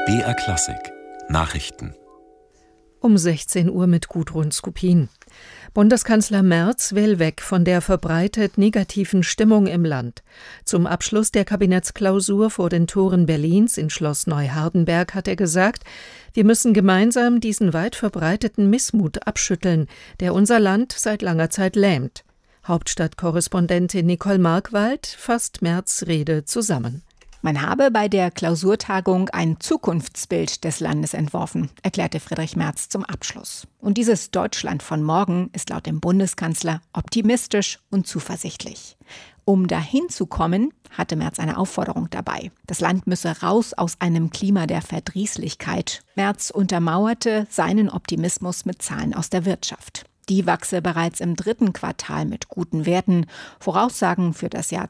BR Klassik Nachrichten um 16 Uhr mit Gudrun Skupin. Bundeskanzler Merz will weg von der verbreitet negativen Stimmung im Land. Zum Abschluss der Kabinettsklausur vor den Toren Berlins in Schloss Neuhardenberg hat er gesagt, wir müssen gemeinsam diesen weit verbreiteten Missmut abschütteln, der unser Land seit langer Zeit lähmt. Hauptstadtkorrespondentin Nicole Markwald fasst Merz' Rede zusammen. Man habe bei der Klausurtagung ein Zukunftsbild des Landes entworfen, erklärte Friedrich Merz zum Abschluss. Und dieses Deutschland von morgen ist laut dem Bundeskanzler optimistisch und zuversichtlich. Um dahin zu kommen, hatte Merz eine Aufforderung dabei. Das Land müsse raus aus einem Klima der Verdrießlichkeit. Merz untermauerte seinen Optimismus mit Zahlen aus der Wirtschaft. Die wachse bereits im 3. Quartal mit guten Werten. Voraussagen für das Jahr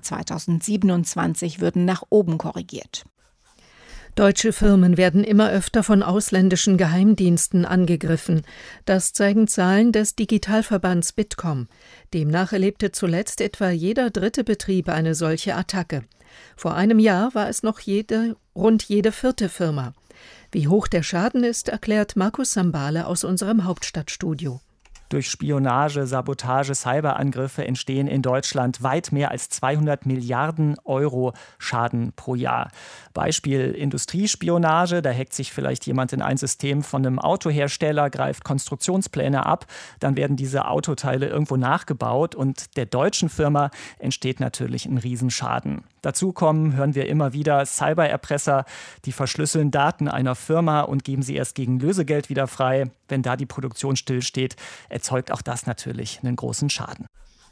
2027 würden nach oben korrigiert. Deutsche Firmen werden immer öfter von ausländischen Geheimdiensten angegriffen. Das zeigen Zahlen des Digitalverbands Bitkom. Demnach erlebte zuletzt etwa jeder 3. Betrieb eine solche Attacke. Vor einem Jahr war es noch rund jede 4. Firma. Wie hoch der Schaden ist, erklärt Markus Sambale aus unserem Hauptstadtstudio. Durch Spionage, Sabotage, Cyberangriffe entstehen in Deutschland weit mehr als 200 Milliarden Euro Schaden pro Jahr. Beispiel Industriespionage, da hackt sich vielleicht jemand in ein System von einem Autohersteller, greift Konstruktionspläne ab, dann werden diese Autoteile irgendwo nachgebaut und der deutschen Firma entsteht natürlich ein Riesenschaden. Dazu kommen, hören wir immer wieder, Cybererpresser, die verschlüsseln Daten einer Firma und geben sie erst gegen Lösegeld wieder frei. Wenn da die Produktion stillsteht, erzeugt auch das natürlich einen großen Schaden.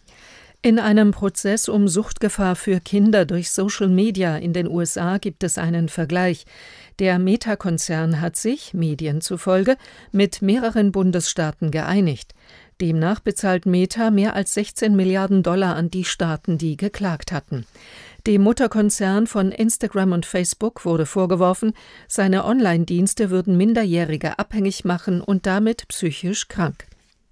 In einem Prozess um Suchtgefahr für Kinder durch Social Media in den USA gibt es einen Vergleich. Der Meta-Konzern hat sich, Medien zufolge, mit mehreren Bundesstaaten geeinigt. Demnach bezahlt Meta mehr als 16 Milliarden Dollar an die Staaten, die geklagt hatten. Dem Mutterkonzern von Instagram und Facebook wurde vorgeworfen, seine Online-Dienste würden Minderjährige abhängig machen und damit psychisch krank.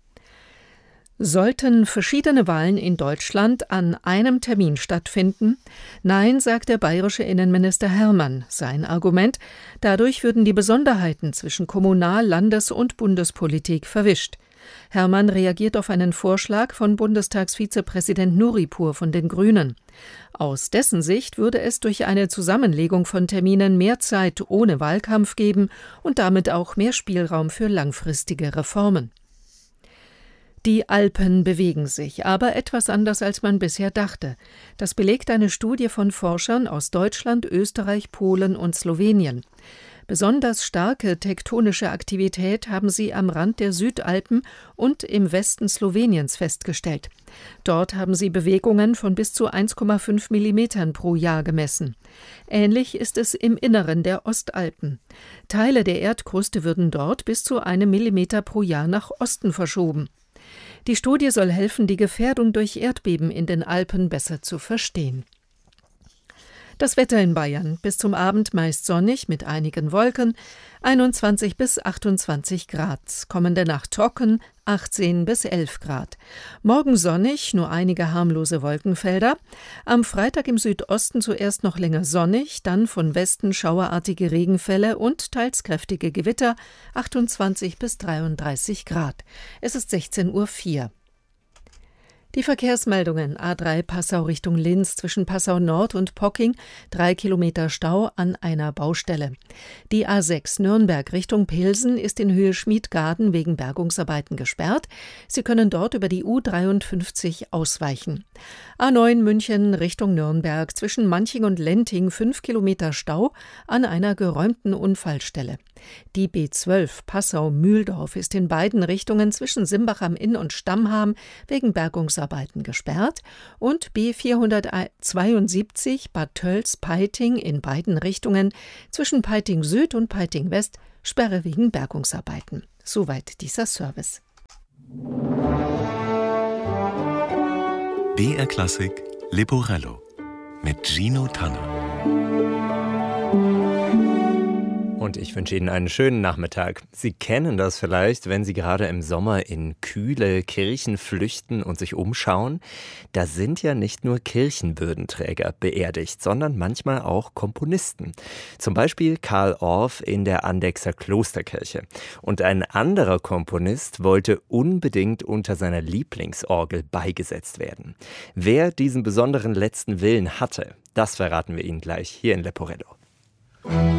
Sollten verschiedene Wahlen in Deutschland an einem Termin stattfinden? Nein, sagt der bayerische Innenminister Hermann. Sein Argument: Dadurch würden die Besonderheiten zwischen Kommunal-, Landes- und Bundespolitik verwischt. Hermann reagiert auf einen Vorschlag von Bundestagsvizepräsident Nuripur von den Grünen. Aus dessen Sicht würde es durch eine Zusammenlegung von Terminen mehr Zeit ohne Wahlkampf geben und damit auch mehr Spielraum für langfristige Reformen. Die Alpen bewegen sich, aber etwas anders, als man bisher dachte. Das belegt eine Studie von Forschern aus Deutschland, Österreich, Polen und Slowenien. Besonders starke tektonische Aktivität haben sie am Rand der Südalpen und im Westen Sloweniens festgestellt. Dort haben sie Bewegungen von bis zu 1,5 Millimetern pro Jahr gemessen. Ähnlich ist es im Inneren der Ostalpen. Teile der Erdkruste würden dort bis zu 1 Millimeter pro Jahr nach Osten verschoben. Die Studie soll helfen, die Gefährdung durch Erdbeben in den Alpen besser zu verstehen. Das Wetter in Bayern: bis zum Abend meist sonnig mit einigen Wolken, 21 bis 28 Grad. Kommende Nacht trocken, 18 bis 11 Grad. Morgen sonnig, nur einige harmlose Wolkenfelder. Am Freitag im Südosten zuerst noch länger sonnig, dann von Westen schauerartige Regenfälle und teils kräftige Gewitter, 28 bis 33 Grad. Es ist 16:04 Uhr. Die Verkehrsmeldungen: A3 Passau Richtung Linz zwischen Passau Nord und Pocking, 3 Kilometer Stau an einer Baustelle. Die A6 Nürnberg Richtung Pilsen ist in Höhe Schmiedgarden wegen Bergungsarbeiten gesperrt. Sie können dort über die U53 ausweichen. A9 München Richtung Nürnberg zwischen Manching und Lenting 5 Kilometer Stau an einer geräumten Unfallstelle. Die B12 Passau-Mühldorf ist in beiden Richtungen zwischen Simbach am Inn und Stammham wegen Bergungsarbeiten gesperrt und B472 Bad Tölz-Peiting in beiden Richtungen zwischen Peiting Süd und Peiting West Sperre wegen Bergungsarbeiten. Soweit dieser Service. BR Klassik Leporello mit Gino Tanner. und ich wünsche Ihnen einen schönen Nachmittag. Sie kennen das vielleicht, wenn Sie gerade im Sommer in kühle Kirchen flüchten und sich umschauen. Da sind ja nicht nur Kirchenwürdenträger beerdigt, sondern manchmal auch Komponisten. Zum Beispiel Carl Orff in der Andechser Klosterkirche. Und ein anderer Komponist wollte unbedingt unter seiner Lieblingsorgel beigesetzt werden. Wer diesen besonderen letzten Willen hatte, das verraten wir Ihnen gleich hier in Leporello.